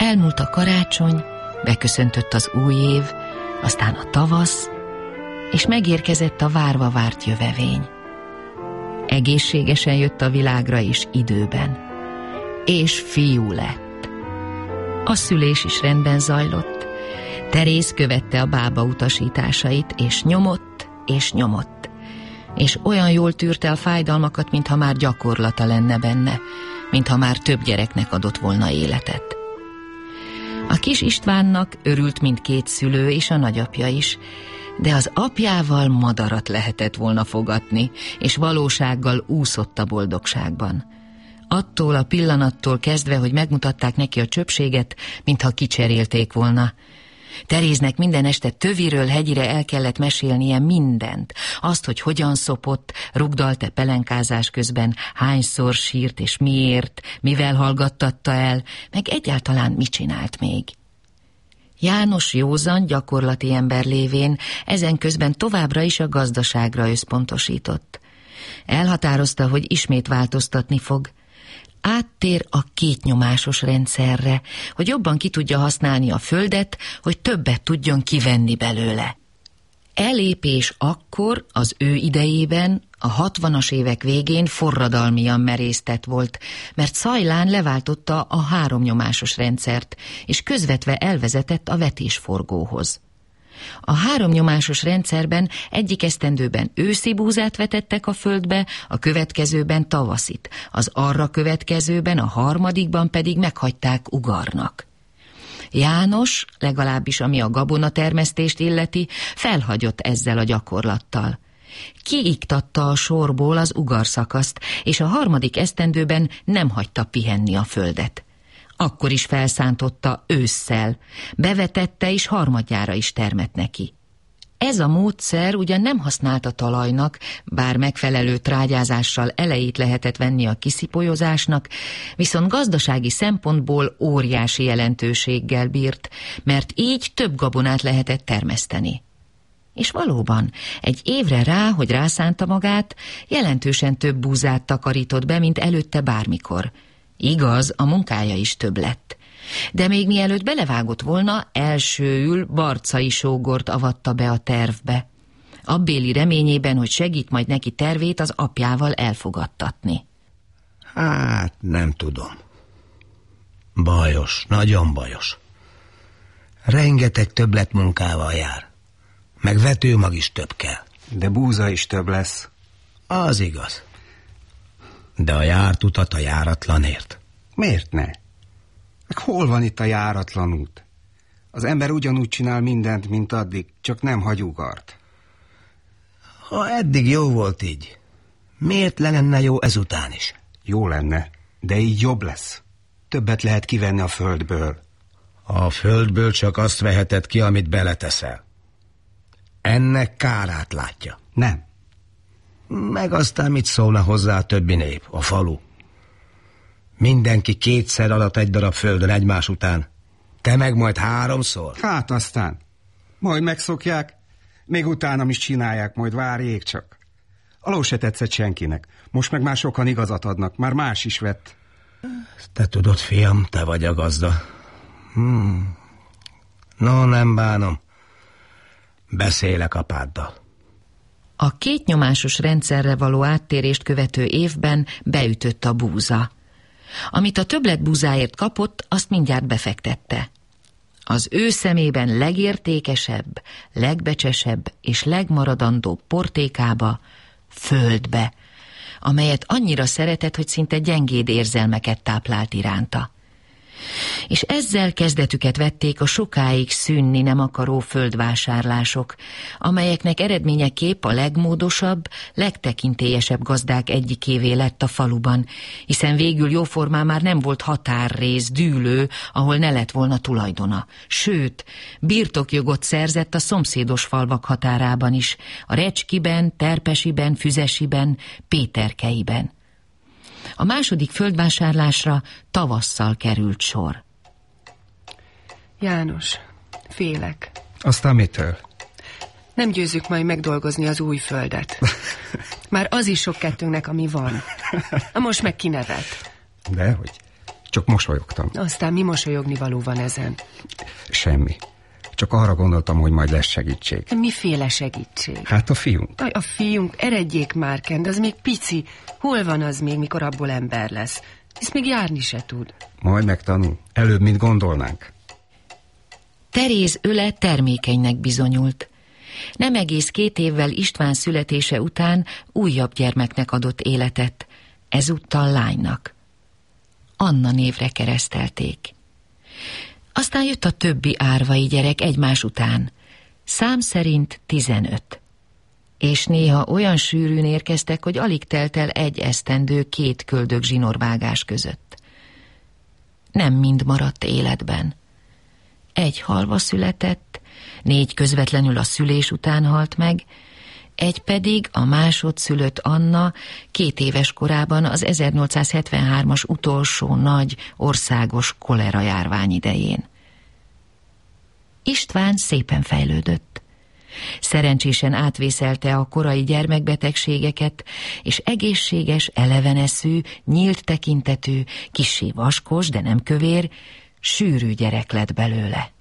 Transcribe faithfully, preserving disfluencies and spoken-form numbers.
Elmúlt a karácsony, beköszöntött az új év, aztán a tavasz, és megérkezett a várva várt jövevény. Egészségesen jött a világra és időben, és fiú lett. A szülés is rendben zajlott. Teréz követte a bába utasításait, és nyomott, és nyomott, és olyan jól tűrte a fájdalmakat, mintha már gyakorlata lenne benne, mintha már több gyereknek adott volna életet. A kis Istvánnak örült mindkét szülő és a nagyapja is, de az apjával madarat lehetett volna fogatni, és valósággal úszott a boldogságban. Attól a pillanattól kezdve, hogy megmutatták neki a csöpséget, mintha kicserélték volna. Teréznek minden este töviről hegyire el kellett mesélnie mindent. Azt, hogy hogyan szopott, rugdalt-e pelenkázás közben, hányszor sírt és miért, mivel hallgattatta el, meg egyáltalán mit csinált még. János józan, gyakorlati ember lévén ezen közben továbbra is a gazdaságra összpontosított. Elhatározta, hogy ismét változtatni fog. Áttér a kétnyomásos rendszerre, hogy jobban ki tudja használni a földet, hogy többet tudjon kivenni belőle. Elépés akkor, az ő idejében, a hatvanas évek végén forradalmian merésztett volt, mert Szajlán leváltotta a háromnyomásos rendszert, és közvetve elvezetett a vetésforgóhoz. A háromnyomásos rendszerben egyik esztendőben őszi búzát vetettek a földbe, a következőben tavaszit, az arra következőben, a harmadikban pedig meghagyták ugarnak. János, legalábbis ami a gabonatermesztést illeti, felhagyott ezzel a gyakorlattal. Kiiktatta a sorból az ugarszakaszt, és a harmadik esztendőben nem hagyta pihenni a földet. Akkor is felszántotta ősszel, bevetette és harmadjára is termett neki. Ez a módszer ugyan nem használt a talajnak, bár megfelelő trágyázással elejét lehetett venni a kiszipolyozásnak, viszont gazdasági szempontból óriási jelentőséggel bírt, mert így több gabonát lehetett termeszteni. És valóban, egy évre rá, hogy rászánta magát, jelentősen több búzát takarított be, mint előtte bármikor. Igaz, a munkája is több lett. De még mielőtt belevágott volna, elsőül Barcai sógort avatta be a tervbe. Abbéli reményében, hogy segít majd neki tervét az apjával elfogadtatni. Hát, nem tudom. Bajos, nagyon bajos. Rengeteg többletmunkával jár. Meg vetőmag is több kell. De búza is több lesz. Az igaz. De a járt utat a járatlanért. Miért ne? Meg hol van itt a járatlan út? Az ember ugyanúgy csinál mindent, mint addig, csak nem hagy ugart. Ha eddig jó volt így, miért lenne jó ezután is? Jó lenne, de így jobb lesz. Többet lehet kivenni a földből. A földből csak azt veheted ki, amit beleteszel. Ennek kárát látja. Nem. Meg aztán mit szólna hozzá a többi nép, a falu? Mindenki kétszer adat egy darab földön egymás után. Te meg majd háromszor? Hát aztán. Majd megszokják, még utána is csinálják, majd várjék csak. Alól se tetszett senkinek. Most meg már sokan igazat adnak, már más is vett. Te tudod, fiam, te vagy a gazda. Hmm. No, nem bánom. Beszélek apáddal. A kétnyomásos rendszerre való áttérést követő évben beütött a búza. Amit a többletbúzáért kapott, azt mindjárt befektette. Az ő szemében legértékesebb, legbecsesebb és legmaradandóbb portékába, földbe, amelyet annyira szeretett, hogy szinte gyengéd érzelmeket táplált iránta. És ezzel kezdetüket vették a sokáig szűnni nem akaró földvásárlások, amelyeknek eredményeképp a legmódosabb, legtekintélyesebb gazdák egyikévé lett a faluban, hiszen végül jóformán már nem volt határrész, dűlő, ahol ne lett volna tulajdona. Sőt, birtokjogot szerzett a szomszédos falvak határában is, a Recskiben, Terpesiben, Füzesiben, Péterkeiben. A második földvásárlásra tavasszal került sor. János, félek. Aztán mitől? Nem győzzük majd megdolgozni az új földet. Már az is sok kettőnknek, ami van. Most meg kinevet. Dehogy. Csak mosolyogtam. Aztán mi mosolyogni való van ezen? Semmi. Csak arra gondoltam, hogy majd lesz segítség. Miféle segítség? Hát a fiunk. A fiunk, eredjék már, Kend, az még pici. Hol van az még, mikor abból ember lesz? Hisz még járni se tud. Majd megtanul. Előbb, mint gondolnánk. Teréz öle termékenynek bizonyult. Nem egész két évvel István születése után újabb gyermeknek adott életet, ezúttal lánynak. Anna névre keresztelték. Aztán jött a többi árvai gyerek egymás után, szám szerint tizenöt. És néha olyan sűrűn érkeztek, hogy alig telt el egy esztendő két köldög zsinórvágás között. Nem mind maradt életben. Egy halva született, négy közvetlenül a szülés után halt meg, egy pedig a másodszülött Anna két éves korában az ezernyolcszázhetvenhármas utolsó nagy országos kolera járvány idején. István szépen fejlődött. Szerencsésen átvészelte a korai gyermekbetegségeket, és egészséges, eleveneszű, nyílt tekintetű, kissé vaskos, de nem kövér, sűrű gyerek lett belőle.